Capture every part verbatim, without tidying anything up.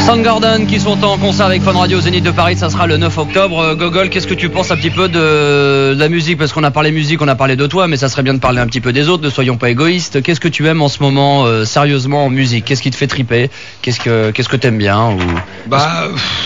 Soundgarden qui sont en concert avec Fun Radio au Zénith de Paris, ça sera le neuf octobre. Euh, Gogol, qu'est-ce que tu penses un petit peu de, de la musique? Parce qu'on a parlé musique, on a parlé de toi, mais ça serait bien de parler un petit peu des autres, ne soyons pas égoïstes. Qu'est-ce que tu aimes en ce moment, euh, sérieusement, en musique? Qu'est-ce qui te fait triper? Qu'est-ce que qu'est-ce que t'aimes bien ou... Bah...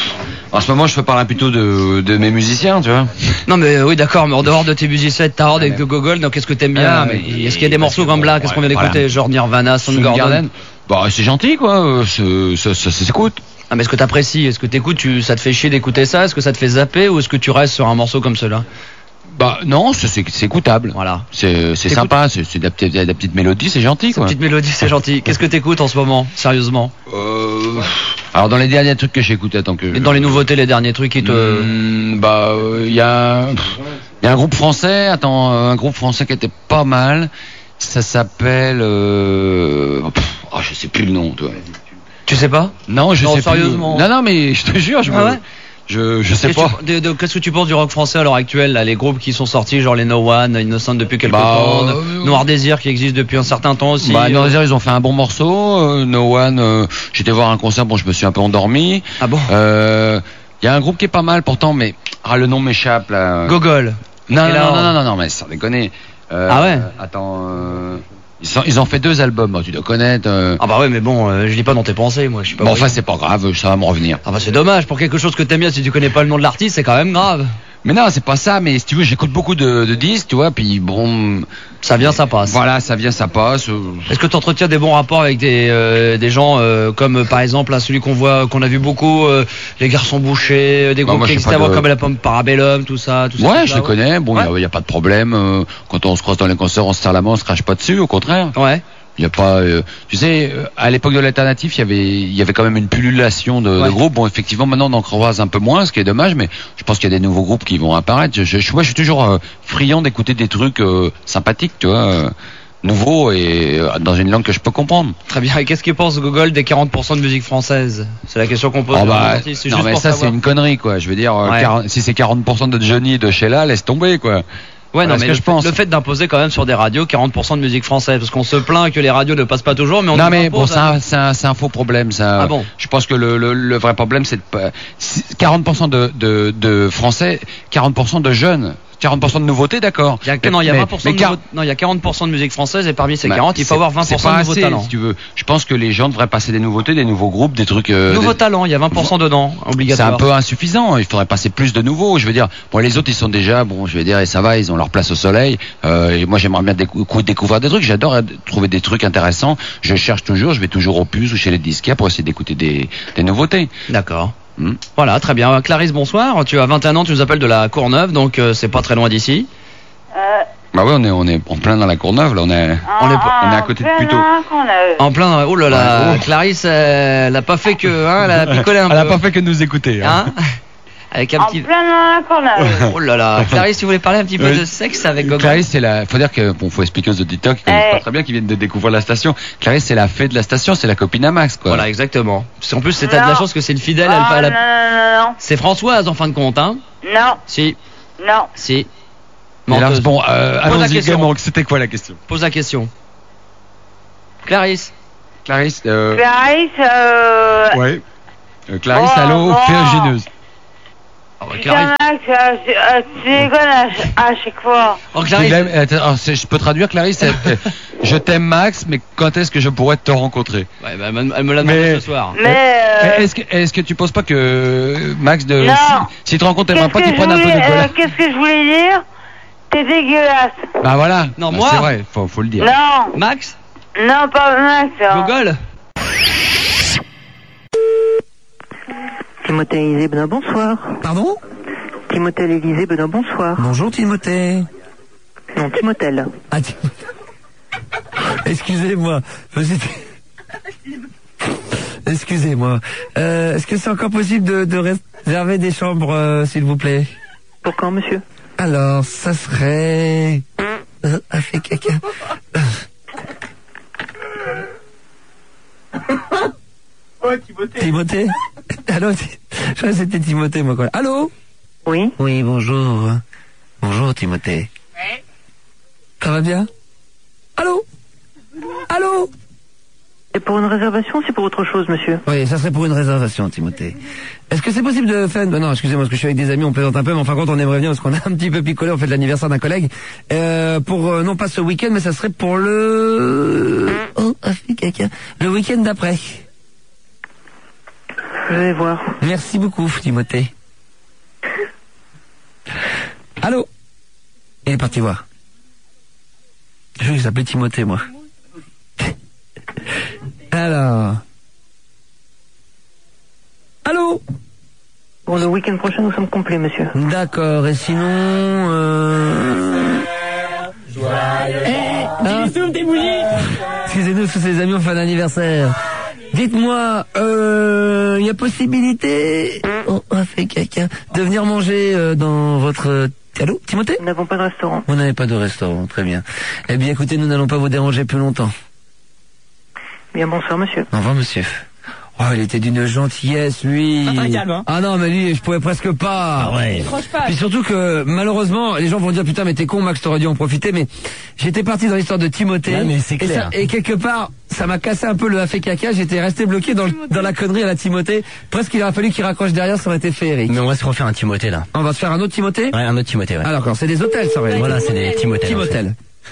En ce moment, je peux parler plutôt de, de mes musiciens, tu vois. Non, mais oui, d'accord, mais en dehors de tes musiciens et de ta horde avec de Gogol, donc qu'est-ce que t'aimes bien? Ah, mais est-ce qu'il y a des morceaux comme là? Qu'est-ce qu'on vient d'écouter? voilà. Genre Nirvana, Soundgarden? Soundgarden. Bah, c'est gentil, quoi. C'est- Ça ça- ça s'écoute. Ah, mais est-ce que t'apprécies? Est-ce que t'écoutes, tu, ça te fait chier d'écouter ça? Est-ce que ça te fait zapper? Ou est-ce que tu restes sur un morceau comme cela? Bah, non, c'est c'est- c'est écoutable. Voilà. C'est c'est T'écoutes- sympa, c'est c'est de la petite, de la petite mélodie, c'est gentil, Cette quoi. petite mélodie, c'est gentil. Qu'est-ce que t'écoutes en ce moment, sérieusement? Euh... Alors, dans les derniers trucs que j'ai écoutés, tant que... Et dans les nouveautés, les derniers trucs qui te... Hmm, bah, il y a... Il y a un groupe français, attends, euh, un groupe français qui était pas mal. Ça s'appelle... Euh... pff, oh, je sais plus le nom, toi. Tu sais pas? Non, je Non, sais sérieusement. plus. Non, non, mais je te jure, je Ah me... ouais Je, je sais Qu'est-ce pas. que tu- de- de- Qu'est-ce que tu penses du rock français à l'heure actuelle, là, les groupes qui sont sortis, genre les No One, Innocent depuis quelques Bah, temps, euh, Noir Désir qui existe depuis un certain temps aussi. Bah, euh, Noir Désir, ils ont fait un bon morceau. Euh, No One, euh, j'étais voir un concert, bon, je me suis un peu endormi. Ah bon? Euh, il y a un groupe qui est pas mal pourtant, mais ah, le nom m'échappe là. Gogol. Non, Et non, là, non, on- non, non, non, non, mais sans déconner. Euh, Ah ouais? Attends, euh, ils, sont- ils ont fait deux albums, bon, tu dois connaître. euh. Ah bah ouais, mais bon, euh, je lis pas dans tes pensées, moi, je suis pas... Bon, vrai. enfin, c'est pas grave, ça va me revenir. Ah bah c'est dommage, pour quelque chose que t'aimes bien, si tu connais pas le nom de l'artiste, c'est quand même grave. Mais non, c'est pas ça, mais si tu veux, j'écoute beaucoup de, de disques, tu vois, puis bon. Ça vient, ça passe. Voilà, ça vient, ça passe. euh. Est-ce que tu entretiens des bons rapports avec des, euh, des gens euh, comme euh, par exemple là, celui qu'on voit, qu'on a vu beaucoup, euh, les Garçons Bouchés, euh, des Bah, groupes moi, qui je sais existent pas avant de- comme la Pomme Parabellum, tout ça, tout ça. Ouais, tout je ça, les connais. Bon, il Ouais. n'y a, pas de problème. euh, quand on se croise dans les concerts, on se serre la main, on se crache pas dessus. Au contraire. Ouais. Il y a pas. euh, tu sais, euh, à l'époque de l'alternatif, il y avait, il y avait quand même une pullulation de, Ouais. de groupes. Bon, effectivement, maintenant on en croise un peu moins, ce qui est dommage. Mais je pense qu'il y a des nouveaux groupes qui vont apparaître. Je, je, je- moi, je suis toujours euh, friand d'écouter des trucs euh, sympathiques, tu vois, euh, nouveaux et euh, dans une langue que je peux comprendre. Très bien. Et qu'est-ce qu'il pense Gogol des quarante pour cent de musique française? C'est la question qu'on pose. Oh, aux bah, artistes, c'est non, juste mais pour ça, c'est savoir. une connerie, quoi. Je veux dire, euh, Ouais. quarante si c'est quarante pour cent de Johnny de Sheila, laisse tomber, quoi. Ouais, Voilà non, ce mais que le, je fait, pense. le fait d'imposer quand même sur des radios quarante pour cent de musique française, parce qu'on se plaint que les radios ne passent pas toujours, mais on Non nous mais impose bon, c'est à- un, c'est un, c'est un faux problème ça. Ah bon? Je pense que le, le, le vrai problème c'est de pas- si- quarante pour cent de, de, de Français, quarante pour cent de jeunes, quarante pour cent de nouveautés, d'accord. Il y a, non, il y a Mais- vingt pour cent mais de quar- nouveaux- non, il y a quarante pour cent de musique française et parmi ces bah, quarante, il faut c'est- avoir vingt pour cent c'est de pas nouveaux assez, talents. si tu veux. Je pense que les gens devraient passer des nouveautés, des nouveaux groupes, des trucs. Euh, Nouveaux des- talents, il y a vingt pour cent dedans, C'est obligatoire. un peu insuffisant. Il faudrait passer plus de nouveaux. Je veux dire, bon, les autres ils sont déjà, bon, je vais dire, et ça va, ils ont leur place au soleil. Euh, et moi, j'aimerais bien décou- découvrir des trucs. J'adore euh, trouver des trucs intéressants. Je cherche toujours. Je vais toujours au puce ou chez les disquaires pour essayer d'écouter des, des nouveautés. D'accord. Hmm. Voilà, très bien. Clarisse, bonsoir. Tu as vingt et un ans, tu nous appelles de la Courneuve, donc euh, c'est pas très loin d'ici. Euh, Bah ouais, on est, on est en plein dans la Courneuve. Là, on est. On est- on est à côté de plein Puteaux. dans qu'on a- En plein, oh là là, Ouais, oh. Clarisse, euh, elle a pas fait que, hein, elle a picolé un Elle a peu. pas fait que de nous écouter. Hein. Hein Avec un En petit... plein dans la cornave. Oh là là. Clarisse, tu voulais parler un petit peu Oui. de sexe avec Gogol? Clarisse, c'est la. Faut dire que bon, faut expliquer aux auditeurs qui connaissent Eh. pas très bien, qui viennent de découvrir la station. Clarisse, c'est la fée de la station, c'est la copine à Max, quoi. Voilà, exactement. Parce qu'en plus, c'est t'as de la Non. chance que c'est une fidèle, Oh, elle, elle a- non, non, non, c'est Françoise en fin de compte, hein. non, Si, non, non. si. Mais alors, Menteuse. bon, euh, Pose la allons-y, question. Gamonk, c'était quoi la question? Pose la question. Clarisse. Clarisse, euh, Clarisse, euh... ouais. Euh, Clarisse, Oh, allô, oh. ferrugineuse. Oh, bah, Putain, Clarisse. Max, euh, tu- euh, tu déconnes à, ch- à chaque fois. Oh, Je Clarisse. l'aime- attends, alors, c'est- je peux traduire, Clarisse. elle- elle- je t'aime, Max, mais quand est-ce que je pourrais te rencontrer? Ouais, bah, elle me elle me l'a demandé Mais- ce soir. Mais, euh... Est-ce que, est-ce que tu penses pas que Max de, Non. si, si tu te rends compte, t'aimerais Qu'est-ce pas que, qu'il je prenne un peu voulais, de euh, cola? qu'est-ce que je voulais dire? T'es dégueulasse. Bah voilà. Non, Bah, moi C'est vrai, faut, faut le dire. Non, Max. non, pas Max. hein. Gogol. Timothée Élysée Benin, bonsoir. Pardon? Timothée Élysée Benin, bonsoir. Bonjour Timothée. Non, Timothée. Ah, Tim- Excusez-moi. Vous êtes- Excusez-moi. Euh, Est-ce que c'est encore possible de, de réserver des chambres, euh, s'il vous plaît? Pour quand, monsieur? Alors, ça serait... Euh, a fait caca. Timothée. Allô, Ti- je crois que c'était Timothée, moi, quoi. Allô? Oui? Oui, bonjour. Bonjour, Timothée. Ça va bien? Allô? Allô? C'est pour une réservation, c'est pour autre chose, monsieur? Oui, ça serait pour une réservation, Timothée. Est-ce que c'est possible de faire... Non, excusez-moi, parce que je suis avec des amis, on plaisante un peu, mais enfin, quand on aimerait bien, parce qu'on a un petit peu picolé, on fait l'anniversaire d'un collègue, euh, pour, euh, non pas ce week-end, mais ça serait pour le... Oh, a fait caca. Le week-end d'après. Je vais voir. Merci beaucoup, Timothée. Allô? Il est parti voir. Je vais s'appeler Timothée, moi. Alors... Allô? Pour le week-end prochain, nous sommes complets, monsieur. D'accord, et sinon... Euh... Eh, hein? Excusez-nous, tous ces amis ont fait un anniversaire. Dites-moi, euh... il y a possibilité... Oh, on a fait caca. De venir manger euh, dans votre... Allô, Timothée? Nous n'avons pas de restaurant. Vous n'avez pas de restaurant, très bien. Eh bien, écoutez, nous n'allons pas vous déranger plus longtemps. Bien, bonsoir, monsieur. Au revoir, monsieur. Oh, il était d'une gentillesse, lui. Ah, calme, hein. Ah non, mais lui, je pouvais presque pas. Ah ouais. Décroche pas. Puis surtout que, malheureusement, les gens vont dire, putain, mais t'es con, Max, t'aurais dû en profiter, mais j'étais parti dans l'histoire de Timothée. Ouais, mais c'est et, clair. ça- et quelque part, ça m'a cassé un peu le affaire caca, j'étais resté bloqué dans, le- dans la connerie à la Timothée. Presque il aurait fallu qu'il raccroche derrière, ça aurait été féerique. Mais on va se refaire un Timothée, là. On va se faire un autre Timothée? Ouais, un autre Timothée, ouais. Ah d'accord, c'est des hôtels, ça, ouais. Voilà, c'est des Timothées. Timothée.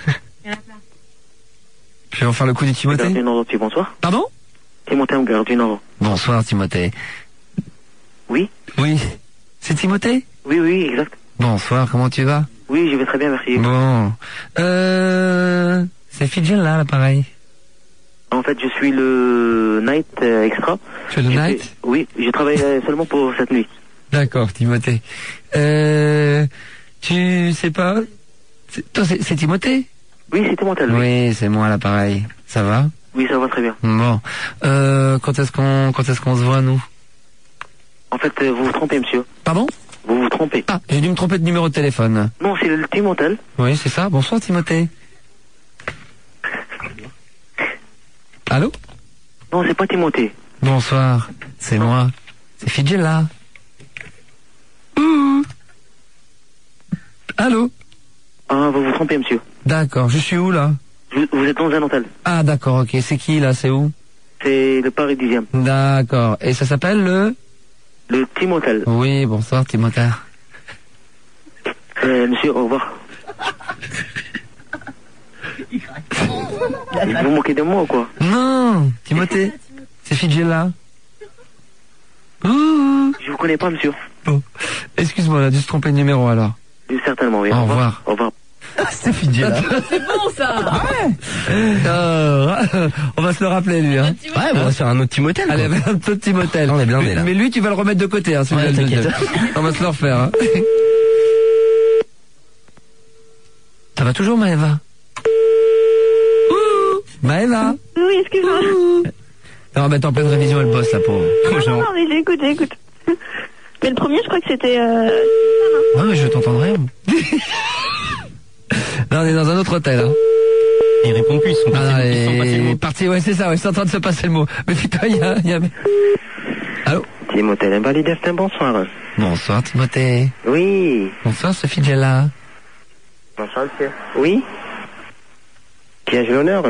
Je vais en faire le coup du Timothée. Gare du Nord aussi, bonsoir. Pardon? Timothée en Gare du Nord. Bonsoir, Timothée. Oui? Oui. C'est Timothée? Oui, oui, exact. Bonsoir, comment tu vas? Oui, je vais très bien, merci. Bon. Euh... C'est Fidjel là, l'appareil. En fait, je suis le Night euh, Extra. Tu es le J'ai night? fait- Oui, je travaille euh, seulement pour cette nuit. D'accord, Timothée. Euh... Tu sais pas... c'est- Toi, c'est c'est Timothée? Oui, c'est Timothée. Oui. Oui, c'est moi l'appareil. Ça va? Oui, ça va très bien. Bon. Euh... Quand est-ce qu'on... Quand est-ce qu'on se voit, nous? En fait, euh, vous vous trompez, monsieur. Pardon? Vous vous trompez. Ah, j'ai dû me tromper de numéro de téléphone. Non, c'est le Timothée. Oui, c'est ça. Bonsoir, Timothée. Allô? Non, c'est pas Timothée. Bonsoir, c'est moi. C'est Fidjel là. Ouh. Allô? Ah, vous vous trompez, monsieur. D'accord, je suis où là? Vous, vous êtes dans un hôtel. Ah d'accord, ok. C'est qui là? C'est où? C'est le Paris dixième. D'accord. Et ça s'appelle le... Le Timothée. Oui, bonsoir Timothée. Euh, monsieur, au revoir. Vous vous moquez de moi ou quoi? Non, Timothée. C'est Fidjel là. Ouh. Je vous connais pas, monsieur. Bon. Excuse-moi, on a dû se tromper de numéro alors. Oui, certainement, oui. Au revoir. Au revoir. C'est Fidjel là. C'est bon, ça. Euh, on va se le rappeler lui. Hein. Ouais, on va se faire un autre Timothée, quoi. Allez, un peu de Timothée. On est blindés, là. Mais lui, tu vas le remettre de côté. Hein, Ouais, celui-là, le t'inquiète. deuxième. On va se le refaire. Hein. Ça va toujours, Maëva? Ouh, Maëva? Oui, excuse-moi. Ouh. Non, mais t'es en pleine révision, elle bosse, la pauvre. Non, non, non, mais j'écoute, j'écoute. Mais le premier, je crois que c'était... Euh... Ouais, mais je t'entendrai. Là, on est dans un autre hôtel. Hein. Ils répondent plus, ils sont Ah, passés, ils sont passés le et... mot. parti, ouais, c'est ça, ouais, c'est en train de se passer le mot. Mais putain, il y a... Y a... Allô? Timothée Invalidestin, bonsoir. Bonsoir, Timothée. Oui. Bonsoir, Sophie Gella. Bonsoir, monsieur. Oui. Qui ai-je l'honneur?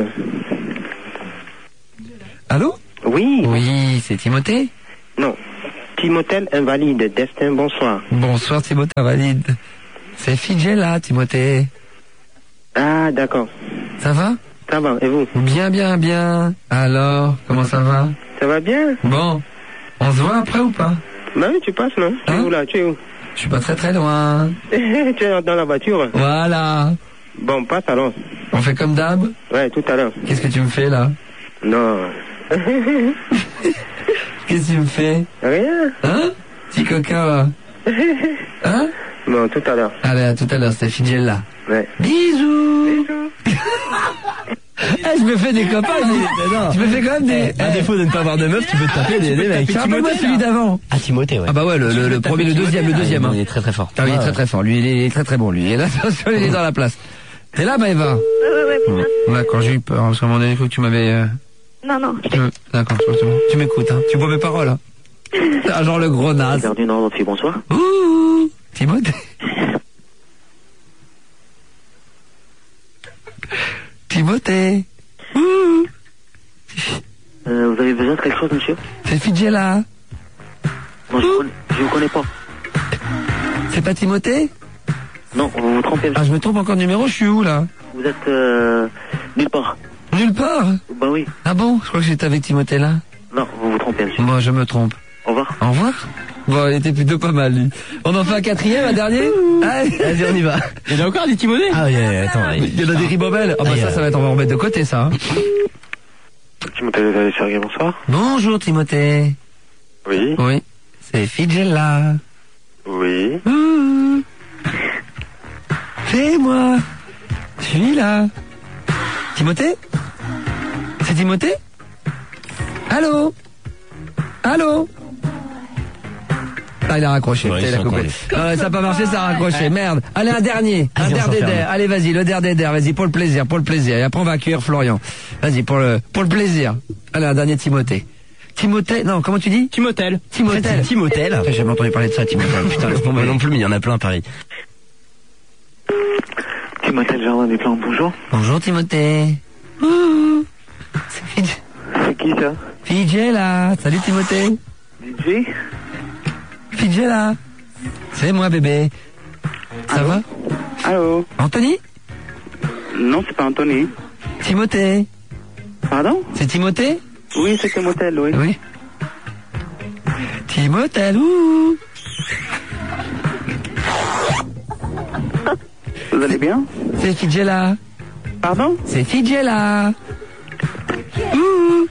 Allô? Oui. Oui, c'est Timothée? Non. Timothée Invalide, Destin, bonsoir. Bonsoir, Timothée Valide. C'est Fidjela, Timothée. Ah, d'accord. Ça va? Ça va, et vous? Bien, bien, bien. Alors, comment ça va? Ça va bien? Bon, on se voit après ou pas? Bah oui, tu passes, non? Tu es Hein? où là? Tu es où? Je suis pas très très loin. Tu es dans la voiture? Voilà. Bon, passe alors. On fait comme d'hab? Ouais, tout à l'heure. Qu'est-ce que tu me fais là? Non. Qu'est-ce que tu me fais? Rien. Hein? Petit coquin là. Hein? Bon, tout à l'heure. Allez, à tout à l'heure, c'était Fidjela. Ouais. Bisous. Eh, je me fais des copains, je, je me fais quand même des... À eh, défaut de ne pas avoir de meuf, tu peux te taper des, des mecs. rappelle-moi celui d'avant. Ah, Timothée, ouais. Ah bah ouais, le, le, le premier, le deuxième, le deuxième. Ah, Hein. il est très très fort. Ah oui, il est très très fort. Lui, il est, il est très très bon, lui. Et là, attention, il est dans la place. T'es là, Maëva? Ouais, ouais, ouais. Mmh. D'accord, j'ai eu peur, parce qu'à un moment donné, il faut que tu m'avais... Euh... Non, non. Tu me... D'accord, c'est bon. Tu m'écoutes, hein. Tu bois mes paroles, hein. Ah, genre le gros naze. Gare du Nord aussi, bonsoir. Ouh, Timothée. Timothée. Ouh. Euh, vous avez besoin de quelque chose, monsieur? C'est Fidjela. Non, je, connais, je vous connais pas. C'est pas Timothée? Non, vous vous trompez. Ah, je me trompe encore de numéro, je suis où là? Vous êtes euh, nulle part. Nulle part? Bah oui. Ah bon? Je crois que j'étais avec Timothée là. Non, vous vous trompez, monsieur. Bon, je me trompe. Au revoir. Au revoir. Bon, il était plutôt pas mal lui. On en fait un quatrième, un dernier? Allez, Vas-y, on y va. Il y en a encore des Timothée? Ah oui, attends. il y en a des ribambelles. Oh bah ça, ça va être, on va remettre de côté ça. Hein. Timothée de Sergei, bonsoir. Bonjour Timothée. Oui. Oui. C'est Fidjela. Oui. Ouh. C'est moi. Je suis là. Timothée? C'est Timothée? Allô? Allô? Ah, il a raccroché. Ouais, il a ils sont coupé. cons, Ah, ça n'a pas marché, ça a raccroché. Merde. Allez, un dernier. Un Allez, on dernier s'enferme. d'air. Allez, vas-y, le dernier d'air. Vas-y, pour le plaisir, pour le plaisir. Et après, on va accueillir Florian. Vas-y, pour le, pour le plaisir. Allez, un dernier Timothée. Timothée, non, comment tu dis? Timothée. Timothée. Timothée. J'ai jamais entendu parler de ça, Timothée. Putain, laisse tomber. Moi non plus, mais il y en a plein à Paris. Timothée le Jardin des Plantes, bonjour. Bonjour, Timothée. Ouh. C'est Fidj- C'est qui ça? Fidjela. Salut, Timothée. D J? Fidjela. C'est moi, bébé. Ça va? Allô? Anthony? Non, c'est pas Anthony. Timothée. Pardon? C'est Timothée? Oui, c'est Timothée, oui. Oui. Timothée, ouh. Vous allez bien? C'est Fidjela. Pardon? C'est Fidjela. Ouh.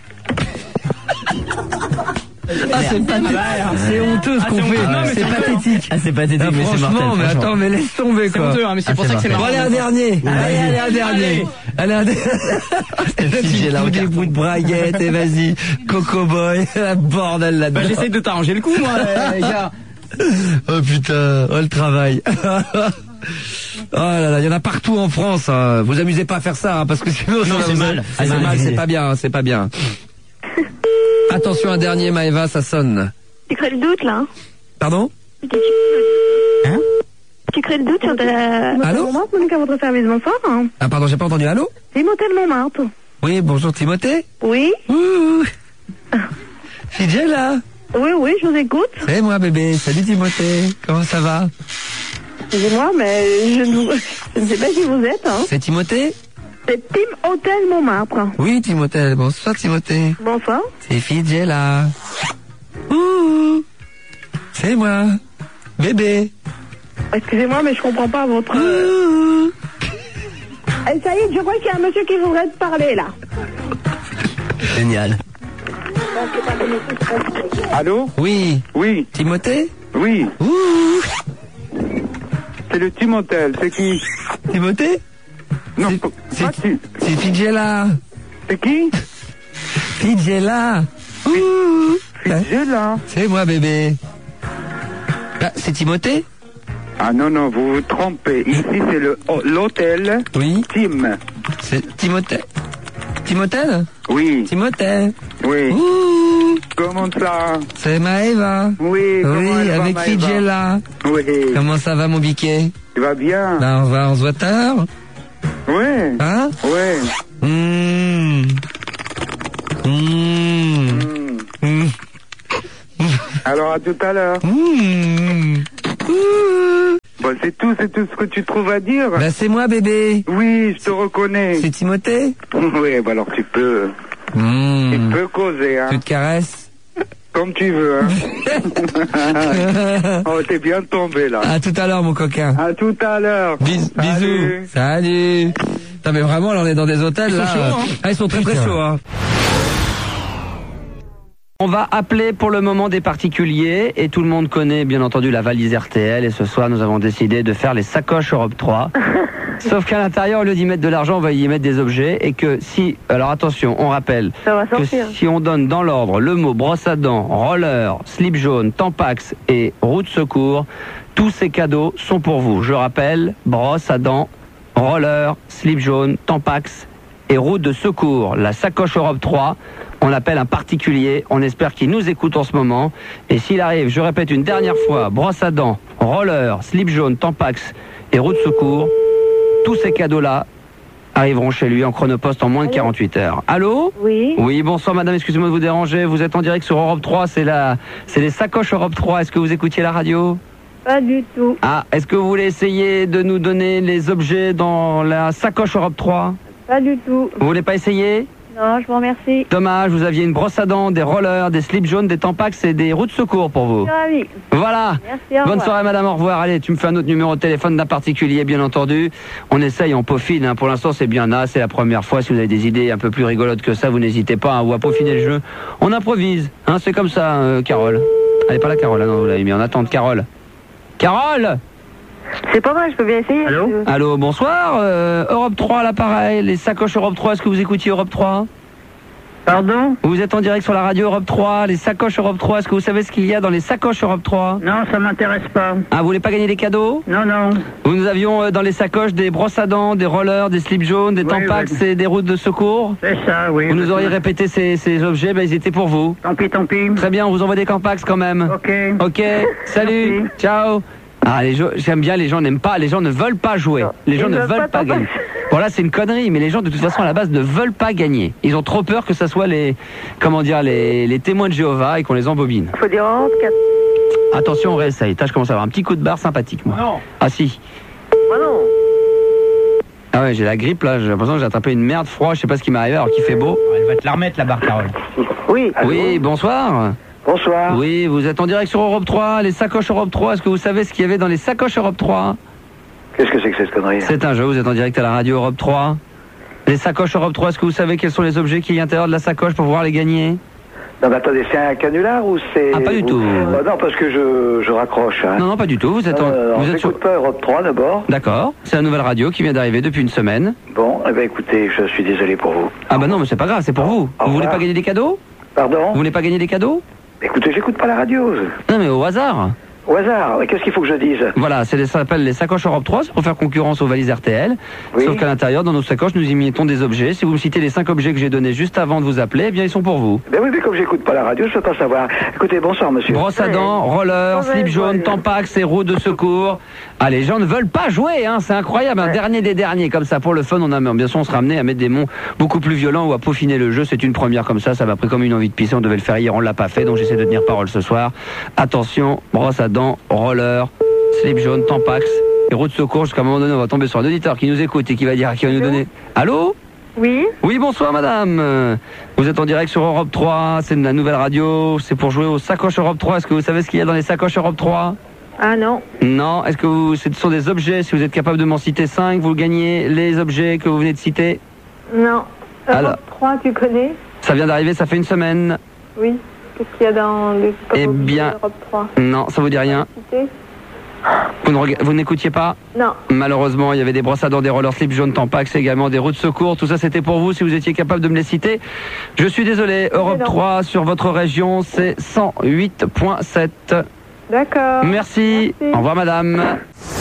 Ah, c'est pathétique. C'est honteux ce qu'on fait. Non, mais C'est pathétique. Ah, c'est pathétique, Ah, mais c'est mortel. franchement, mais franchement. attends, mais laisse tomber quoi. honteux, hein, mais c'est Ah, pour c'est ça que c'est marrant. Bon, marrant. allez, un dernier. Allez, allez, un dernier. Allez, un dernier. Fidjela au Des carton. bouts de braguette et vas-y. Coco Boy. La bordel là-dedans. Bah, j'essaye de t'arranger le coup, moi, les gars. Oh putain, oh le travail. Oh là là, il y en a partout en France. Hein. Vous amusez pas à faire ça, hein, parce que sinon ça va c'est vous- mal. Ah, c'est mal, c'est pas bien, c'est pas bien. Attention, un dernier, Maëva, ça sonne. Tu crées le doute, là? Pardon? Hein? Tu crées le doute sur ta... Allô? Montmartre, Monica, votre service, bonsoir. Ah pardon, j'ai pas entendu. Allô? Timothée de Montmartre. Oui, bonjour Timothée. Oui? Ouh. Fidjela. Oui, oui, je vous écoute. C'est moi bébé. Salut Timothée. Comment ça va? Excusez-moi, mais je ne, vous... je ne sais pas qui vous êtes, hein. C'est Timothée? C'est Tim Hôtel Montmartre. Oui Timothée. Bonsoir Timothée. Bonsoir. C'est Fidjela. Ouh. C'est moi. Bébé. Excusez-moi, mais je comprends pas votre... Ouh. Eh, ça y est, je crois qu'il y a un monsieur qui voudrait te parler, là. Génial. Allô? Oui. Oui, Timothée? oui. Ouh. C'est le Timothée, c'est qui? Timothée? Non, C'est- pas c'est- tu. C'est Fidjela. C'est qui? Fidjela. Ouh. Hein? J'ai là. C'est moi bébé. Ah, c'est Timothée? Ah non, non, vous vous trompez. Ici, c'est le oh, l'hôtel Oui. Tim. C'est Timothée. Timothée? Oui, Timothée. oui. Ouh. Comment ça? C'est Maëva. Oui, comment Oui, elle va, avec Maëva? Fidjela. Oui, Comment ça va mon biquet? tu vas bien? Ben, on va, on se voit tard. Oui, Hein? oui. Mmh. Mmh. Hmm. Mmh. Alors, à tout à l'heure. Mmh. Ouh. Bon, c'est tout, c'est tout ce que tu trouves à dire? Ben, c'est moi bébé. Oui, je te reconnais. C'est Timothée? Oui, bah alors tu peux, Mmh. tu peux causer, hein. Tu te caresses? Comme tu veux, hein. Oh, t'es bien tombé, là. À tout à l'heure mon coquin. À tout à l'heure. Bis- Salut. bisous. Salut. Non mais vraiment, là on est dans des hôtels. Ils sont là. chauds, hein. Ah, ils sont très très Putain. chauds. Hein. On va appeler pour le moment des particuliers et tout le monde connaît bien entendu la valise R T L et ce soir nous avons décidé de faire les sacoches Europe trois. Sauf qu'à l'intérieur, au lieu d'y mettre de l'argent, on va y mettre des objets et que si, alors attention, on rappelle Ça va que sortir. si on donne dans l'ordre le mot brosse à dents, roller, slip jaune, tampax et roue de secours, tous ces cadeaux sont pour vous. Je rappelle, brosse à dents, roller, slip jaune, tampax et roue de secours. La sacoche Europe trois, on l'appelle un particulier, on espère qu'il nous écoute en ce moment. Et s'il arrive, je répète une dernière fois, brosse à dents, roller, slip jaune, tampax et roue de secours, tous ces cadeaux-là arriveront chez lui en chronopost en moins de quarante-huit heures. Allô? Oui. Oui, bonsoir madame, excusez-moi de vous déranger. Vous êtes en direct sur Europe trois, c'est la, c'est les sacoches Europe trois. Est-ce que vous écoutiez la radio? Pas du tout. Ah, est-ce que vous voulez essayer de nous donner les objets dans la sacoche Europe trois? Pas du tout. Vous voulez pas essayer? Non, je vous remercie. Dommage, vous aviez une brosse à dents, des rollers, des slips jaunes, des tampax et des roues de secours pour vous. Je suis ravie. Voilà. Merci, au Bonne revoir. soirée madame, au revoir. Allez, tu me fais un autre numéro de téléphone d'un particulier, bien entendu. On essaye, on peaufine. Hein. Pour l'instant, c'est bien là, c'est la première fois. Si vous avez des idées un peu plus rigolotes que ça, vous n'hésitez pas hein, ou à peaufiner le jeu. On improvise. Hein, c'est comme ça, euh, Carole. Elle est pas là, Carole. Ah non, vous l'avez mis en attente, Carole. Carole! C'est pas mal, je peux bien essayer. Allô Euh, Allô, bonsoir. Euh, Europe trois, à l'appareil. Les sacoches Europe trois, est-ce que vous écoutiez Europe trois? Pardon? Vous êtes en direct sur la radio Europe trois, les sacoches Europe trois. Est-ce que vous savez ce qu'il y a dans les sacoches Europe trois? Non, ça m'intéresse pas. Ah, vous voulez pas gagner des cadeaux? Non, non. Vous, nous avions euh, dans les sacoches des brosses à dents, des rollers, des slips jaunes, des Oui, tampax oui. et des routes de secours. C'est ça, oui. Vous nous auriez répété ces, ces objets, ben, ils étaient pour vous. Tant pis, tant pis. Très bien, on vous envoie des campax quand même. Ok. Ok, salut, Merci. ciao. Ah, les gens, j'aime bien, les gens n'aiment pas, les gens ne veulent pas jouer. Les gens Ils ne veulent veulent pas pas t'en gagner. passer. Bon là, c'est une connerie, mais les gens de toute façon à la base ne veulent pas gagner. Ils ont trop peur que ça soit les, comment dire, les, les témoins de Jéhovah et qu'on les embobine. Faut dire Europe quatre. Attention, on réessaye. Là, je commence à avoir un petit coup de barre sympathique, moi. Non. Ah si. Ah non. Ah ouais, j'ai la grippe là, j'ai l'impression que j'ai attrapé une merde froid, je sais pas ce qui m'est arrivé alors qu'il fait beau. Elle va te la remettre, la barre, Carole. Oui. Oui, bonsoir. Bonsoir. Oui, vous êtes en direct sur Europe trois, les sacoches Europe trois. Est-ce que vous savez ce qu'il y avait dans les sacoches Europe trois? Qu'est-ce que c'est que cette connerie? C'est un jeu, vous êtes en direct à la radio Europe trois. Les sacoches Europe trois, est-ce que vous savez quels sont les objets qui y a à l'intérieur de la sacoche pour pouvoir les gagner? Non, mais attendez, c'est un canular ou c'est... Ah, pas du ou- tout. Euh, non, parce que je, je raccroche. Hein. Non, non, pas du tout, vous êtes, en- Euh, vous alors, êtes sur... j'écoute pas Europe trois d'abord. D'accord, c'est la nouvelle radio qui vient d'arriver depuis une semaine. Bon, eh ben écoutez, je suis désolé pour vous. Ah bah non, mais c'est pas grave, c'est pour vous. Au Vous voulez revoir. pas gagner des cadeaux? Pardon? Vous voulez pas gagner des cadeaux? Écoutez, j'écoute pas la radio. Non, mais au hasard. Au hasard, mais qu'est-ce qu'il faut que je dise? Voilà, c'est les- ça s'appelle les sacoches Europe trois, c'est pour faire concurrence aux valises R T L. Oui. Sauf qu'à l'intérieur, dans nos sacoches, nous y mettons des objets. Si vous me citez les cinq objets que j'ai donnés juste avant de vous appeler, eh bien ils sont pour vous. Ben oui, mais comme j'écoute pas la radio, je peux pas savoir. Écoutez, bonsoir monsieur. Brosse à dents, roller, Ouais, slip jaune, ouais. tampax et roues de secours. Ah, les gens ne veulent pas jouer, hein, c'est incroyable. Un Ouais. dernier des derniers, comme ça, pour le fun, on a, bien sûr, on sera amené à mettre des mots beaucoup plus violents ou à peaufiner le jeu. C'est une première comme ça, ça m'a pris comme une envie de pisser. On devait le faire hier, on l'a pas fait, donc j'essaie de tenir parole ce soir. Attention, brosse à dents, roller, slip jaune, tampax et roue de secours. Jusqu'à un moment donné, on va tomber sur un auditeur qui nous écoute et qui va dire, qui va nous donner. Allô? Oui. Oui, bonsoir madame. Euh, Vous êtes en direct sur Europe trois, c'est de la nouvelle radio, c'est pour jouer aux sacoches Europe trois. Est-ce que vous savez ce qu'il y a dans les sacoches Europe trois? Ah non. Non. Est-ce que vous, ce sont des objets? Si vous êtes capable de m'en citer cinq, vous gagnez les objets que vous venez de citer. Non. Alors. Europe trois, tu connais? Ça vient d'arriver, ça fait une semaine. Oui. Qu'est-ce qu'il y a dans les Eh bien- Europe trois? Non, ça vous dit rien. Cité? Vous ne rega- vous n'écoutiez pas? Non. Malheureusement, il y avait des brosses à dents, des rollers slip jaunes, tampax, également des roues de secours. Tout ça, c'était pour vous si vous étiez capable de me les citer. Je suis désolé. Europe non. trois sur votre région, c'est cent huit virgule sept. D'accord. Merci. Merci. Au revoir, madame.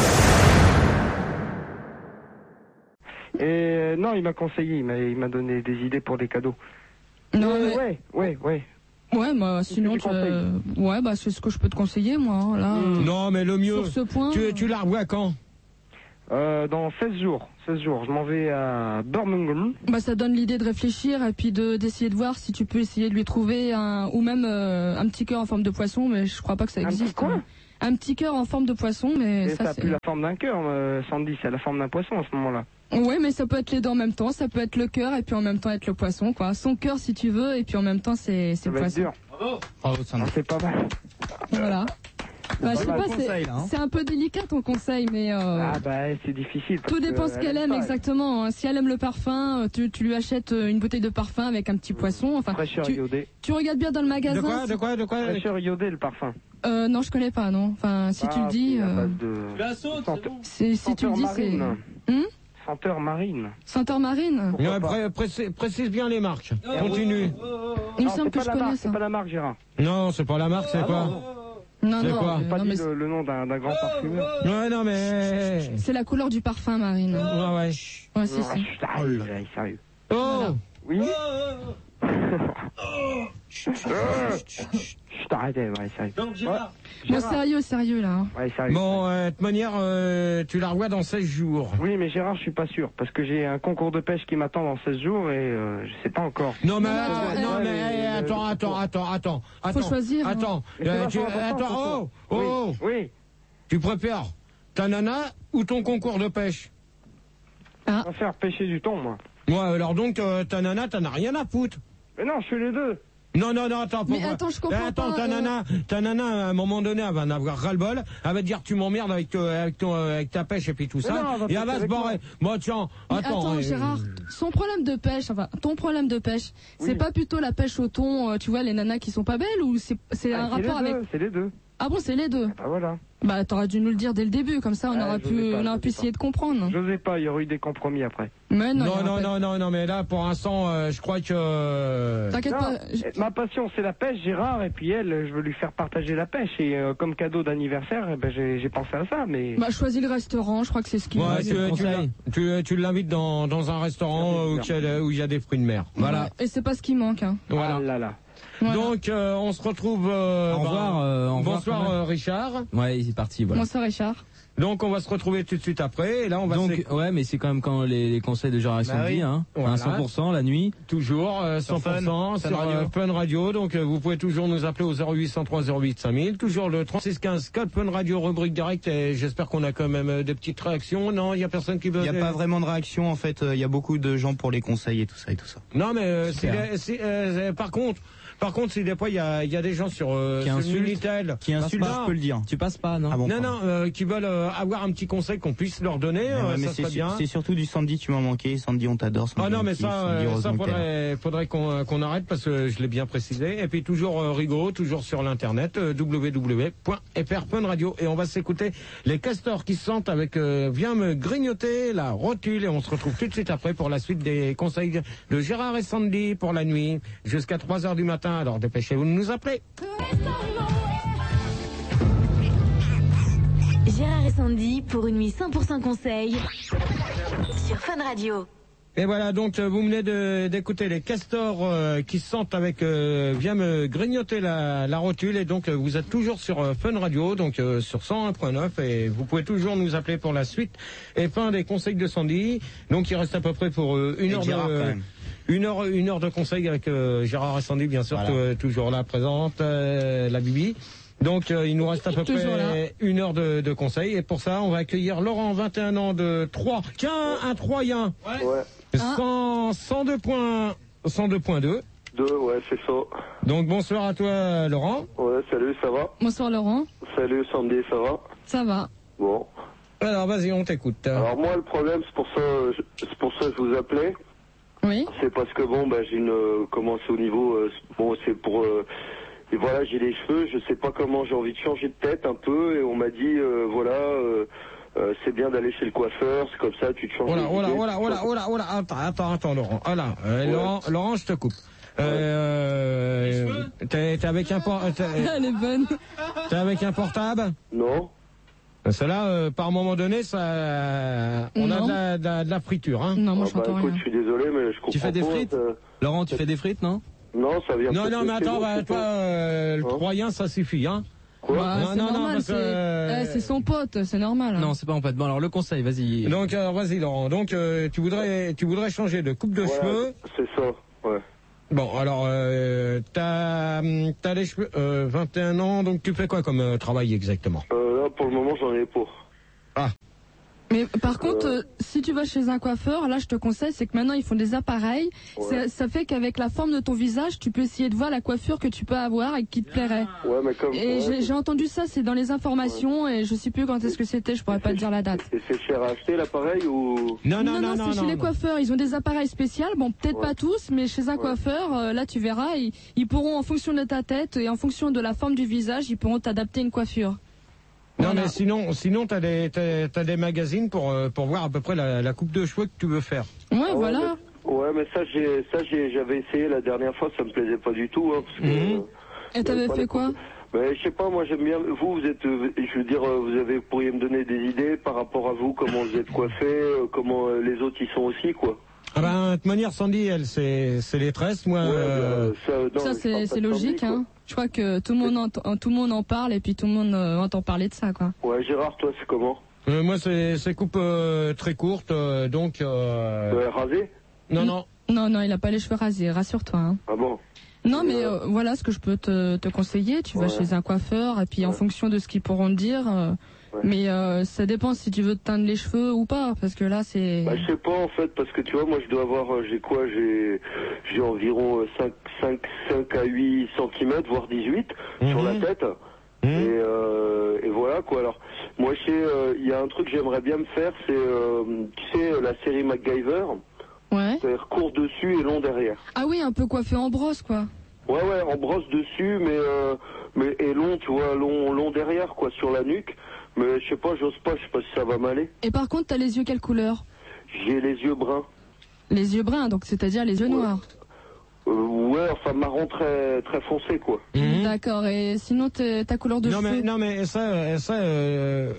Et euh, non, il m'a conseillé, il m'a, il m'a donné des idées pour des cadeaux. Non, Euh, mais... ouais, ouais, ouais. Ouais, bah sinon, tu tu- conseilles ouais, bah c'est ce que je peux te conseiller, moi. hein, Là, euh, Non, mais le mieux, sur ce point. tu, tu la revois quand? Euh, dans seize jours, seize jours, je m'en vais à Birmingham. Bah ça donne l'idée de réfléchir et puis de d'essayer de voir si tu peux essayer de lui trouver un ou même euh, un petit cœur en forme de poisson, mais je crois pas que ça Un petit existe. quoi hein. Un petit cœur en forme de poisson, mais Et ça, ça a c'est. plus la forme d'un cœur, euh, Sandy, c'est la forme d'un poisson à ce moment-là. Ouais, mais ça peut être les deux en même temps. Ça peut être le cœur et puis en même temps être le poisson, quoi. Son cœur si tu veux et puis en même temps c'est c'est Ça le va être poisson. dur. Bravo, Ah, Sandra. c'est pas mal. Voilà. Bah, je sais mal pas, de c'est conseil, là, hein. c'est un peu délicat ton conseil, mais. Euh... Ah bah c'est difficile. parce Tout dépend que ce qu'elle elle aime pas. exactement. hein. Si elle aime le parfum, euh, tu, tu lui achètes euh, une bouteille de parfum avec un petit poisson. Enfin, Fraîcheur tu, iodée. tu regardes bien dans le magasin. De quoi, si- de quoi, de quoi? Fraîcheur iodée, le parfum. Euh, non, je connais pas, non. Enfin, si tu Ah, le dis, c'est à euh, base de... La saute, Sente- c'est bon. c'est si tu le senteur dis, c'est marine. Hum Senteur marine. senteur marine. Pourquoi Ouais, pas pré- précise, précise bien les marques. Continue. Il me Non, semble c'est que pas je la connais marque, ça. c'est pas la marque, Gérard. Non, c'est pas la marque, c'est quoi? Non, c'est non, quoi euh, J'ai pas non, dit mais le, le nom d'un, d'un grand parfumeur. Ouais, non, mais... c'est la couleur du parfum, Marine. Ouais, ouais. Ouais, si, Non, si. chut, arrête, allez, sérieux. Oh! Oui. arrêtez, ouais, sérieux. Donc, Gérard. Bon, sérieux, sérieux, là. hein. Ouais, sérieux. Bon, euh, de toute manière, euh, tu la revois dans seize jours. Oui, mais Gérard, je suis pas sûr, parce que j'ai un concours de pêche qui m'attend dans seize jours et euh, je sais pas encore. Non, mais, Non, attends, non, non, non, mais, mais, eh, euh, attends, je- attends, attends, attends, attends. choisir, hein. Attends, Mais c'est euh, vachement tu, important, attends, ce oh, concours. oh, Oui, oui. tu préfères ta nana ou ton concours de pêche? Ah. Je vais faire pêcher du thon, moi. Ouais, alors donc, euh, ta nana, t'en as rien à foutre. Mais non, je fais les deux. Non, non, non, attends, Mais pourquoi attends, je comprends Eh, attends, pas, ta euh. nana, ta nana, à un moment donné, elle va en avoir ras-le-bol, elle va te dire tu m'emmerdes avec, euh, avec, ton, euh, avec ta pêche et puis tout Mais ça, non, elle va et elle pêcher va se avec barrer. Bon, tiens, Mais attends. attends, euh, Gérard, son problème de pêche, enfin, ton problème de pêche, c'est Oui. pas plutôt la pêche au thon, euh, tu vois, les nanas qui sont pas belles, ou c'est c'est un Ah, c'est les rapport deux, avec... c'est les deux. Ah bon, c'est les deux. Ah voilà. Bah, t'aurais dû nous le dire dès le début, comme ça, on Ah, aurait je pu, sais pas, on je aurait pu sais essayer pas. de comprendre. J'osais pas, il y aurait eu des compromis après. Mais non, il y Non, aura non, pas de- non, non, non, mais là, pour l'instant, euh, je crois que... T'inquiète Non, pas. je- eh, ma passion c'est la pêche, Gérard, et puis elle, je veux lui faire partager la pêche. Et euh, comme cadeau d'anniversaire, eh ben, j'ai j'ai pensé à ça, mais... Bah, choisis le restaurant, je crois que c'est ce qu'il Ouais, veut. tu, c'est le tu, conseil. tu, tu l'invites dans, dans un restaurant Ah, où c'est il y, a- où il y a des fruits de mer. Voilà. Ouais, et c'est pas ce qui manque, hein. Voilà. Ah là là. Voilà. Donc, euh, on se retrouve... euh, Au revoir, ben, euh, au revoir, bonsoir, quand même. euh, Richard. Ouais, c'est parti, voilà. Bonsoir, Richard. Donc, on va se retrouver tout de suite après, et là, on va Donc, se... ouais, mais c'est quand même quand les, les conseils de Gérard et Bah Sandy, oui. hein. Voilà. Un cent pour cent la nuit. Toujours euh, Sur cent pour cent Fun, sur Fun euh, Radio. Fun Radio. Donc euh, vous pouvez toujours nous appeler au zéro huit cent trois zéro huit cinq mille, toujours le trente-six quinze code Fun Radio rubrique direct. Et j'espère qu'on a quand même euh, des petites réactions. Non, il y a personne qui veut. Il n'y a pas vraiment de réaction en fait, il y a beaucoup de gens pour les conseils et tout ça et tout ça. Non, mais euh, si Super. les- si, euh, par contre, par contre, si des fois il y a, il y a des gens sur, euh, Qui sur insultent, Minitel, Qui insulte, Non. je peux le dire. Tu passes pas, non? Ah bon, non, pardon. non, euh, qui veulent euh, avoir un petit conseil qu'on puisse leur donner, Mais euh, ouais, mais ça c'est serait sur- bien. c'est surtout du Sandy, tu m'as manqué. Sandy, on t'adore. Sandy, Ah non, on mais kiffe, ça, Sandy, euh, ça heureusement que t'es là. faudrait, faudrait qu'on euh, qu'on arrête parce que je l'ai bien précisé. Et puis toujours euh, rigolo, toujours sur l'internet, euh, w w w point f r point radio. Et on va s'écouter les castors qui se sentent avec euh, Viens me grignoter la rotule. Et on se retrouve tout de suite après pour la suite des conseils de Gérard et Sandy pour la nuit jusqu'à trois heures du matin. Alors dépêchez-vous de nous appeler. Gérard et Sandy pour une nuit cent pour cent conseil sur Fun Radio. Et voilà, donc euh, vous venez de- d'écouter les castors euh, qui se sentent avec euh, Viens me grignoter la, la rotule. Et donc euh, vous êtes toujours sur euh, Fun Radio, donc euh, sur cent un point neuf. Et vous pouvez toujours nous appeler pour la suite et fin des conseils de Sandy. Donc il reste à peu près pour euh, une Et heure Gérard, de... quand même. Une heure, une heure de conseils avec euh, Gérard et Sandy, bien sûr, Voilà. euh, toujours là présente, euh, la Bibi. Donc euh, il nous reste à peu Toujours là. près une heure de, de conseils. Et pour ça, on va accueillir Laurent, vingt et un ans, de Troyes. Tiens, un Troyen. Ouais. cent, cent deux points, cent deux point deux. Deux, ouais, c'est ça. Donc bonsoir à toi, Laurent. Ouais, salut, ça va? Bonsoir, Laurent. Salut, Sandy, ça va? Ça va. Bon. Alors vas-y, on t'écoute. Alors moi, le problème, c'est pour ça, je- c'est pour ça que je vous appelais. Oui. C'est parce que bon, bah, j'ai une, euh, comment c'est au niveau, euh, bon, c'est pour, euh, et voilà, j'ai les cheveux, je sais pas comment, j'ai envie de changer de tête un peu, et on m'a dit, euh, voilà, euh, euh, c'est bien d'aller chez le coiffeur, c'est comme ça, tu te changes. Oh là, les oh là, idées, oh là, tu oh là, changes- oh là, oh là, attends, attends, attends, Laurent. Oh là, euh, Ouais. Laurent, Laurent, je te coupe. Euh, t'es t'es avec un por- t'es Elle est bonne. t'es avec un portable? Non. Cela, euh, par moment donné, ça, on a Non. de la, de la- de la friture, hein. Non, moi, Ah, bah, j'entends écoute, rien. je suis désolé, mais je comprends Tu fais des pas, frites euh, Laurent, tu fais des frites, non? Non, ça vient Non, peut-être non, de mais chez attends, vous, bah, c'est toi, pas- euh, le Hein Troyen, ça suffit, hein. Quoi? Bah, Non, c'est non, non, normal, parce c'est que, euh, eh, c'est son pote, c'est normal. hein. Non, c'est pas en fait. Bon, alors le conseil, vas-y. Donc, alors, vas-y, Laurent. Donc, euh, tu voudrais, tu voudrais changer de coupe de Voilà, cheveux. c'est ça, ouais. Bon, alors, euh, t'as, hum, t'as les cheveux, euh, vingt et un ans, donc tu fais quoi comme euh, travail exactement? Euh, là, pour le moment, j'en ai pas. Mais par contre, euh, si tu vas chez un coiffeur, là, je te conseille, c'est que maintenant ils font des appareils. Ouais. Ça, ça fait qu'avec la forme de ton visage, tu peux essayer de voir la coiffure que tu peux avoir et qui te plairait. Ouais, mais comme Et ouais, j'ai j'ai entendu ça, c'est dans les informations et je sais plus quand est-ce que c'était, je pourrais pas te dire la date. Et c'est cher à acheter l'appareil ou? Non, non, non, non, non, c'est non. chez les coiffeurs. Ils ont des appareils spéciaux. Bon, peut-être Ouais. pas tous, mais chez un coiffeur, euh, là, tu verras, ils, ils pourront, en fonction de ta tête et en fonction de la forme du visage, ils pourront t'adapter une coiffure. Non, Voilà. mais sinon, sinon, t'as des, t'as, t'as des magazines pour, euh, pour voir à peu près la, la coupe de cheveux que tu veux faire. Ouais, Ah ouais, voilà. mais- Ouais, mais ça, j'ai, ça, j'ai, j'avais essayé la dernière fois, ça me plaisait pas du tout, hein, parce que. Mhm. euh, Et t'avais pas fait les quoi? coupes. Mais je sais pas, moi j'aime bien. Vous, vous êtes, euh, je veux dire, euh, vous avez, pourriez me donner des idées par rapport à vous, comment vous êtes coiffé, euh, comment euh, les autres y sont aussi, quoi. Ah ben, de toute manière, Sandy, elle, c'est, c'est les tresses, moi. Ouais, euh, euh, ça, non, Ça, je c'est parle pas c'est de logique, Sandy, hein. Je crois que tout le monde entend, tout le monde en parle et puis tout le monde euh, entend parler de ça, quoi. quoi. Ouais, Gérard, toi, c'est comment? euh, moi, c'est, c'est coupe euh, très courte, euh, donc... Euh... Euh, rasé? Non, non. Non, non, il a pas les cheveux rasés, rassure-toi. Hein. Ah bon? Non, mais euh, voilà ce que je peux te, te conseiller. Tu vas Ouais. chez un coiffeur et puis en Ouais. fonction de ce qu'ils pourront te dire. euh, Ouais. Mais euh, ça dépend si tu veux te teindre les cheveux ou pas, parce que là, c'est... Bah, je sais pas, en fait, parce que tu vois, moi, je dois avoir, euh, j'ai quoi? J'ai, j'ai environ cinq, cinq, cinq à huit centimètres, voire dix-huit, Mhm. sur la tête. Mhm. Et, euh, et voilà, quoi. Alors, moi, je sais, euh, il y a un truc que j'aimerais bien me faire, c'est, euh, tu sais, la série MacGyver. Ouais. C'est-à-dire court dessus et long derrière. Ah oui, un peu coiffé en brosse, quoi. Ouais, ouais, en brosse dessus, mais, euh, mais, et long, tu vois, long, long derrière, quoi, sur la nuque. Mais je sais pas, j'ose pas, je sais pas si ça va m'aller. Et par contre, t'as les yeux quelle couleur? J'ai les yeux bruns. Les yeux bruns, donc c'est-à-dire les yeux Ouais. noirs. Euh, ouais, enfin, marron très, très foncé, quoi. Mhm. D'accord, et sinon, t'es- ta couleur de Non, cheveux? mais, non, mais ça, ça, euh,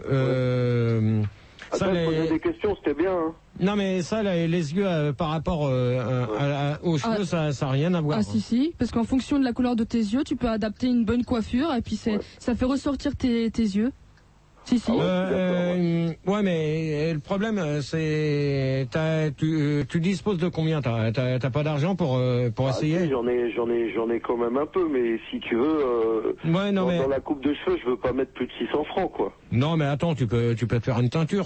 euh, ça, Attends, je les- posais des questions, c'était bien, hein. non, mais ça, les, les yeux euh, par rapport euh, à- à- aux cheveux, Ah. ça, ça a rien à voir. Ah si si, parce qu'en fonction de la couleur de tes yeux, tu peux adapter une bonne coiffure et puis c'est Ouais. ça fait ressortir tes, tes yeux. Si si. Ah ouais. Euh, euh, ouais, mais euh, le problème, euh, c'est, t'as- tu, euh, tu disposes de combien? T'as, t'as, t'as pas d'argent pour, euh, pour Ah, si, essayer? j'en ai, j'en ai, j'en ai quand même un peu, mais si tu veux, euh, Ouais, non, dans, mais, dans la coupe de cheveux, je veux pas mettre plus de six cents francs, quoi. non, mais attends, tu peux, tu peux te faire une teinture.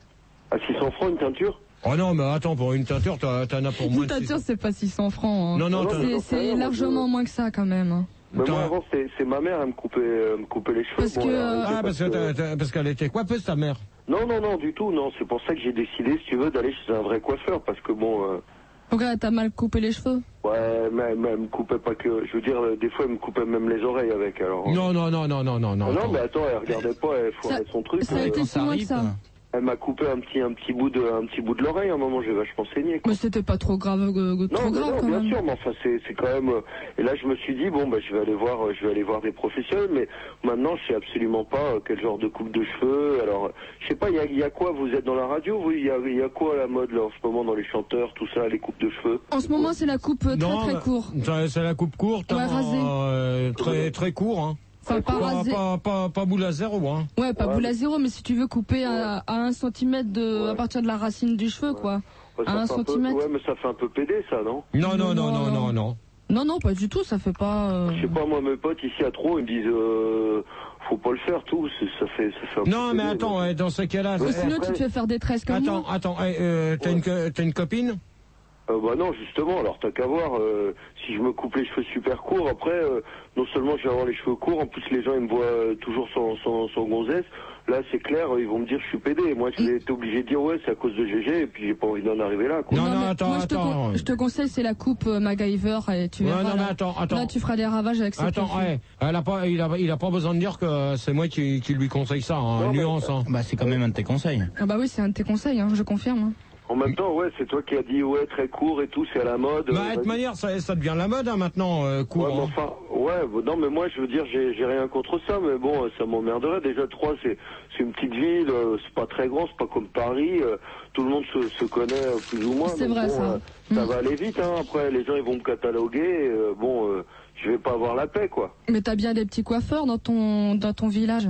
À six cents francs, une teinture? Oh non, mais attends, pour une teinture, t'as, t'en as pour moins Une de six teinture, cents. c'est pas six cents francs. Hein. Non, non, Non, t'as- non, C'est- j'en sais c'est rien, moi, largement je- moins que ça quand même. hein. Mais T'as- moi, avant, c'est, c'est ma mère, elle me coupait, elle me coupait les cheveux. Parce que, alors, euh, je sais Ah, pas parce que, si, t'as- euh, t'as- parce qu'elle était coiffeuse, ta mère. Non, non, non, du tout, non. C'est pour ça que j'ai décidé, si tu veux, d'aller chez un vrai coiffeur, parce que bon, euh, Pourquoi t'as mal coupé les cheveux? ouais, mais, mais elle me coupait pas que, je veux dire, euh, des fois, elle me coupait même les oreilles avec, alors. Non, non, non, non, non, non, non. Ah non, attends. mais attends, elle regardait pas, elle foirait son truc. Ça a euh, été si loin que ça. Elle m'a coupé un petit, un petit bout de, un petit bout de l'oreille, à un moment, j'ai vachement saigné, quoi. Mais c'était pas trop grave, euh, trop Non, mais grave non, quand bien même. sûr, mais enfin, c'est, c'est quand même. euh, Et là, je me suis dit, bon, bah, je vais aller voir, euh, je vais aller voir des professionnels, mais maintenant, je sais absolument pas euh, quel genre de coupe de cheveux. Alors, euh, je sais pas, il y a, il y a quoi? Vous êtes dans la radio, vous? Il y a, il y a quoi à la mode là en ce moment dans les chanteurs, tout ça, les coupes de cheveux? En ce moment, c'est la coupe euh, très Non, très bah, court. ça- c'est la coupe courte, Ouais, hein, rasée. euh, très, très court, hein. Enfin, pas Pas, rasé. pas, pas, pas boule à zéro, hein. Ouais, pas Ouais, boule à mais- zéro, mais si tu veux couper à, à un centimètre de, Ouais. à partir de la racine du cheveu, quoi. Ouais, ça À un fait un peu- centimètre. Ouais, mais ça fait un peu pédé, ça, non? Non, non, non, non, Non. non, non. Non, non, pas du tout, ça fait pas. euh, Je sais pas, moi, mes potes ici à Trot, ils me disent, euh, faut pas le faire, tout. c'est- Ça fait, ça fait un Non, peu mais pédé, attends, donc. ouais, dans ce cas-là, Ou euh, sinon, après- tu te fais faire des tresses comme attends, moi. attends, eh, euh, t'as une, co- t'as une copine? Euh, bah non, justement, alors t'as qu'à voir, euh, si je me coupe les cheveux super courts, après, euh, non seulement je vais avoir les cheveux courts, en plus les gens ils me voient euh, toujours sans, sans, sans gonzesse, là c'est clair, ils vont me dire je suis pédé, et moi je vais être obligé de dire ouais c'est à cause de G G, et puis j'ai pas envie d'en arriver là, quoi. Non, non, mais attends, moi, je te, attends. con- je te conseille, c'est la coupe euh, MacGyver et tu Ouais, verras. non, mais là, attends, attends. là, tu feras des ravages avec cette Attends, coiffure. ouais, elle a pas, il a, il a pas besoin de dire que c'est moi qui, qui lui conseille ça, hein, Non, mais- nuance, hein. Bah, c'est quand même un de tes conseils. Ah bah oui, c'est un de tes conseils, hein, je confirme. hein. En même temps, ouais, c'est toi qui as dit ouais très court et tout, c'est à la mode. Bah, euh, de toute vas-y. manière, ça, ça devient la mode, hein, maintenant, euh, court, Ouais, mais hein. enfin, ouais, bon, non, mais moi, je veux dire, j'ai j'ai rien contre ça, mais bon, euh, ça m'emmerderait. Déjà, Troyes, c'est c'est une petite ville, euh, c'est pas très grand, c'est pas comme Paris, euh, tout le monde se, se connaît euh, plus ou moins. C'est donc vrai, bon, ça. euh, ça Mm. va aller vite, hein. Après, les gens, ils vont me cataloguer, euh, bon, euh, je vais pas avoir la paix, quoi. Mais t'as bien des petits coiffeurs dans ton, dans ton village.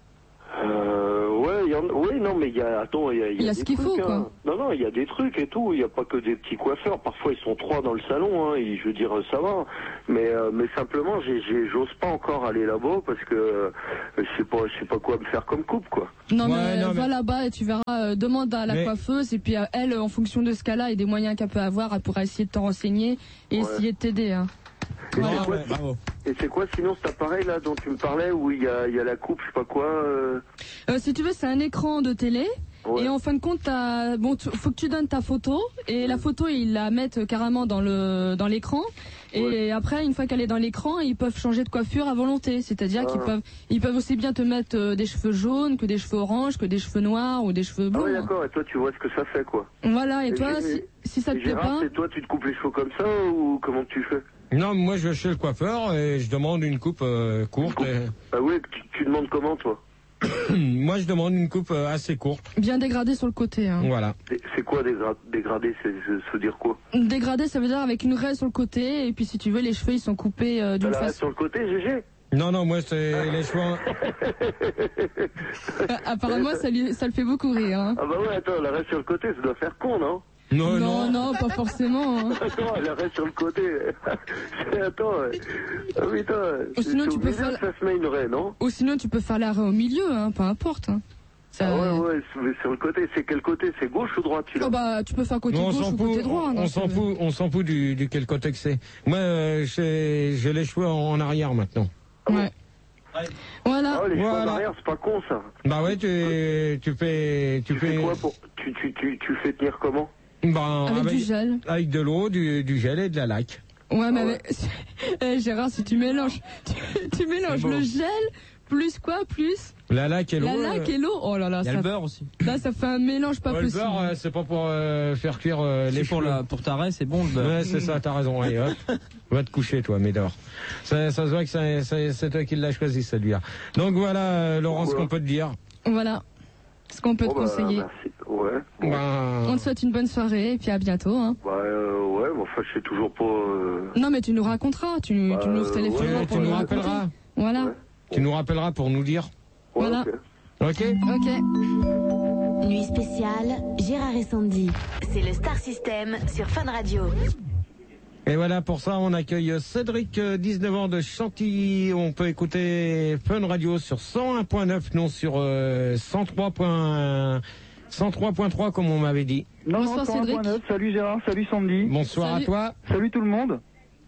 Euh, ouais, il y en, oui, non, mais il y a, attends, il y a, Il y a des ce qu'il trucs, faut, hein. quoi. Non, non, il y a des trucs et tout. Il n'y a pas que des petits coiffeurs. Parfois, ils sont trois dans le salon. Hein, et je veux dire, ça va. Mais, euh, mais simplement, j'ai, j'ai, j'ose pas encore aller là-bas parce que euh, je sais pas, je sais pas quoi me faire comme coupe, quoi. Non, Ouais, mais non, mais- va là-bas et tu verras, euh, demande à la Mais- coiffeuse et puis euh, elle, en fonction de ce qu'elle a et des moyens qu'elle peut avoir, elle pourra essayer de t'en renseigner et Ouais. essayer de t'aider. Hein. Et Non, c'est quoi, ouais, bravo. et c'est quoi sinon cet appareil là dont tu me parlais où il y a, il y a la coupe, je sais pas quoi. Euh... Euh, si tu veux, c'est un écran de télé. Ouais. Et en fin de compte, t'as- bon, tu- faut que tu donnes ta photo et la photo ils la mettent carrément dans le dans l'écran. Et Ouais. après, une fois qu'elle est dans l'écran, ils peuvent changer de coiffure à volonté. C'est-à-dire Ah. qu'ils peuvent ils peuvent aussi bien te mettre euh, des cheveux jaunes que des cheveux oranges, que des cheveux noirs ou des cheveux Ah bleus. ouais, hein. d'accord. Et toi, tu vois ce que ça fait, quoi. Voilà. Et, Et toi, j'ai- si, si ça te Et plaît Gérard, pas, c'est toi, tu te coupes les cheveux comme ça ou comment tu fais? Non, moi, je vais chez le coiffeur et je demande une coupe euh, courte. et- Ah ouais, tu, tu demandes comment, toi? Moi, je demande une coupe euh, assez courte. Bien dégradé sur le côté. Hein. Voilà. C'est- C'est quoi dégra- dégradé? C'est c'est- ça veut dire quoi? Dégradé, ça veut dire avec une raie sur le côté, et puis si tu veux, les cheveux ils sont coupés euh, T'as d'une la reste façon. sur le côté, G G? Non, non, moi, c'est les cheveux... en- Euh, apparemment, ça, lui, ça le fait beaucoup rire. Hein. Ah bah ouais, attends, la reste sur le côté, ça doit faire con, non? Non, non, non, pas forcément. Hein. Attends, la reste sur le côté. Attends, ouais. Ah putain, Ou sinon, c'est tu au peux milieu faire- que ça se met une raie, non? Ou sinon, tu peux faire l'arrêt au milieu, hein, peu importe. Hein. Ça... Ah ouais, ouais, c'est- mais sur le côté, c'est quel côté? C'est gauche ou droite, tu Oh bah, tu peux faire côté Non, on gauche s'en ou fout, côté droit. on, non, on ça s'en veut- fout, on s'en fout du, du quel côté que c'est. Moi, euh, j'ai j'ai les cheveux en, en arrière maintenant. Ouais. Voilà. Ah, les cheveux en Voilà. arrière, c'est pas con, ça. Bah ouais, tu, tu fais, tu, Tu fais fais quoi pour... Tu, tu, tu, tu fais tenir comment? Ben, Avec du gel. Avec de l'eau, du, du gel et de la laque. Ouais, mais Ah avec- Eh, Gérard, si tu mélanges, tu, tu mélanges C'est bon. le gel plus quoi, plus La laque et l'eau. la laque euh, et l'eau. Oh là là, Il y a ça, le beurre aussi. là, ça fait un mélange pas ouais, le possible. beurre, euh, c'est pas pour euh, faire cuire euh, les C'est pour cheveux. la pour ta raie, c'est bon le beurre. Ouais, c'est ça, t'as raison. Allez, hop. Va te coucher, toi, Médor. Ça, ça se voit que ça- ça- c'est toi qui l'as choisi, celui-là. Donc voilà, euh, Laurent, ce Voilà. qu'on peut te dire. Voilà. Ce qu'on peut Oh, te bah, conseiller. merci. Ouais. Bon. Ben, On te souhaite une bonne soirée et puis à bientôt. Hein. Bah, euh, ouais, mais enfin, je sais toujours pas... Euh... Non, mais tu nous raconteras, tu, Bah, tu nous euh, téléphoneras ouais, tu pour nous nous rappelleras. raconter. Voilà. Ouais. Tu nous rappelleras pour nous dire. Ouais, Voilà. ok. Ok. Ok. Nuit spéciale, Gérard et Sandy. C'est le Star System sur Fun Radio. Et voilà, pour ça, on accueille Cédric, euh, dix-neuf ans de Chantilly. On peut écouter Fun Radio sur cent un point neuf, non sur euh, cent trois point trois, comme on m'avait dit. Non, Bonsoir, non, cent un point neuf. Salut Gérard, salut Sandy. Bonsoir Salut. à toi. Salut tout le monde.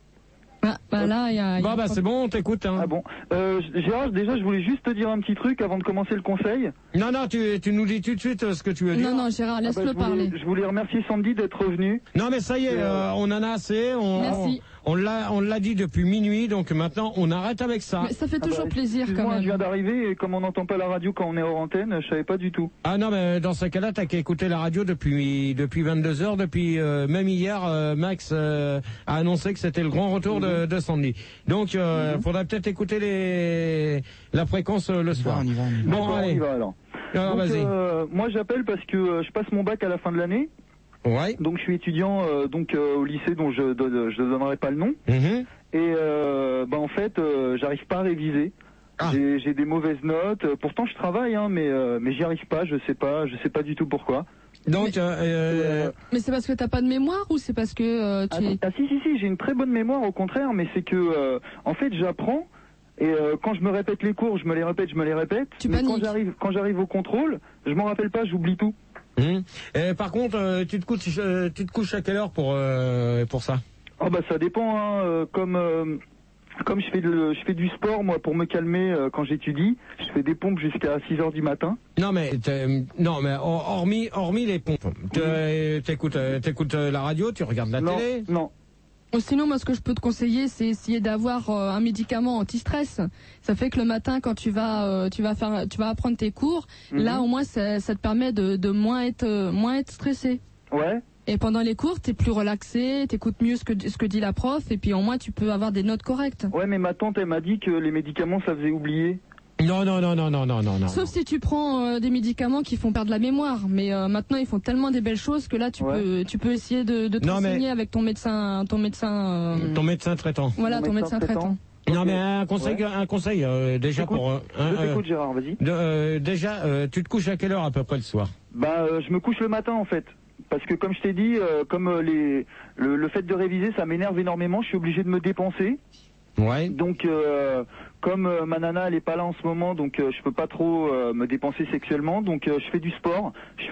Ah, bah là, il y a. il y a Bon, un bah, c'est problème. bon, on t'écoute. Hein. Ah bon. Euh, Gérard, déjà, je voulais juste te dire un petit truc avant de commencer le conseil. Non, non, tu, tu nous dis tout de suite euh, ce que tu veux dire. Non, non, Gérard, Ah bah, laisse-le je voulais- parler. Je voulais remercier Sandy d'être revenu. Non, mais ça y est, Euh, euh, on en a assez. On, Merci. On, on l'a, on l'a dit depuis minuit, donc maintenant, on arrête avec ça. Mais ça fait Ah toujours bah, plaisir quand excuse-moi, je viens même. d'arriver et comme on n'entend pas la radio quand on est hors antenne, je savais pas du tout. Ah non, mais dans ce cas-là, t'as qu'à écouter la radio depuis depuis vingt-deux heures, depuis euh, même hier, euh, Max euh, a annoncé que c'était le grand retour de, de Sandy. Donc, euh, Mhm. faudra peut-être écouter les la fréquence euh, le soir. on y va, on y va. Bon, D'accord, on allez. y va alors. Alors, Donc, vas-y. euh, moi j'appelle parce que euh, je passe mon bac à la fin de l'année. Ouais. Donc je suis étudiant euh, donc euh, au lycée dont je ne je donnerai pas le nom. Mhm. Et euh, bah en fait, euh, j'arrive pas à réviser. Ah. J'ai j'ai des mauvaises notes. Euh, Pourtant, je travaille, hein, mais euh, mais j'y arrive pas. Je sais pas, je sais pas du tout pourquoi. Donc, euh, euh, Mais c'est parce que t'as pas de mémoire ou c'est parce que euh, tu Ah, es... ah, si si si, j'ai une très bonne mémoire au contraire, mais c'est que euh, en fait, j'apprends. Et euh, quand je me répète les cours, je me les répète, je me les répète. Tu mais quand paniques. j'arrive quand j'arrive au contrôle, je m'en rappelle pas, j'oublie tout. hum. Et par contre, euh, tu te couches, euh, tu te couches à quelle heure pour euh, pour ça? Ah bah ça dépend. Hein, euh, comme euh, comme je fais de, je fais du sport moi pour me calmer euh, quand j'étudie, je fais des pompes jusqu'à six heures du matin. Non mais t'es- non mais hor- hormis hormis les pompes, t'es- t'écoutes euh, t'écoutes euh, la radio, tu regardes la non, télé. non. Ou sinon, moi, ce que je peux te conseiller, c'est essayer d'avoir euh, un médicament anti-stress. Ça fait que le matin, quand tu vas, euh, tu vas faire, tu vas apprendre tes cours, Mhm. là, au moins, ça, ça te permet de, de moins être, euh, moins être stressé. Ouais. Et pendant les cours, t'es plus relaxé, t'écoutes mieux ce que, ce que dit la prof, et puis au moins, tu peux avoir des notes correctes. Ouais, mais ma tante, elle m'a dit que les médicaments, ça faisait oublier. Non non non non non non non non. Sauf si tu prends euh, des médicaments qui font perdre la mémoire. Mais euh, maintenant, ils font tellement des belles choses que là, tu Ouais. peux, tu peux essayer de, de te Non, mais- renseigner avec ton médecin, ton médecin. euh, Ton médecin traitant. voilà, Mon ton médecin médecin traitant. Non mais un conseil Ouais. un conseil euh, déjà Écoute, pour euh, un, je euh, t'écoute, Gérard, vas-y. de- euh, déjà euh, tu te couches à quelle heure à peu près le soir? Bah, euh, je me couche le matin en fait. Parce que comme je t'ai dit, euh, comme euh, les le, le fait de réviser, ça m'énerve énormément. Je suis obligé de me dépenser. Ouais. Donc, euh, comme euh, ma nana elle est pas là en ce moment, donc euh, je peux pas trop euh, me dépenser sexuellement. Donc, euh, je fais du sport. Je